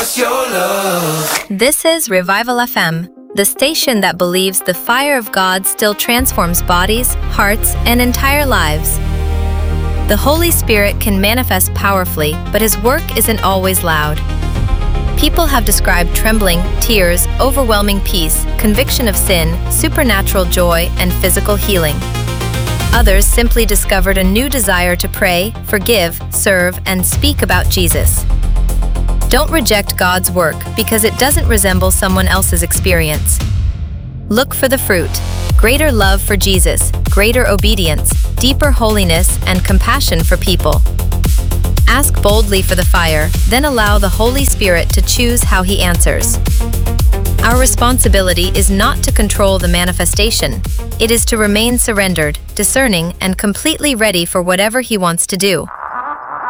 This is Revival FM, the station that believes the fire of God still transforms bodies, hearts, and entire lives. The Holy Spirit can manifest powerfully, but His work isn't always loud. People have described trembling, tears, overwhelming peace, conviction of sin, supernatural joy, and physical healing. Others simply discovered a new desire to pray, forgive, serve, and speak about Jesus. Don't reject God's work because it doesn't resemble someone else's experience. Look for the fruit: greater love for Jesus, greater obedience, deeper holiness, and compassion for people. Ask boldly for the fire, then allow the Holy Spirit to choose how He answers. Our responsibility is not to control the manifestation. It is to remain surrendered, discerning, and completely ready for whatever He wants to do.